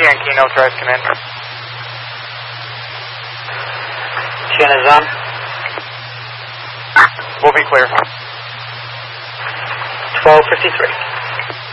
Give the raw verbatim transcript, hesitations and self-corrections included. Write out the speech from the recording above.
and Kino tries to come in. Chin is on. We'll be clear. twelve fifty-three.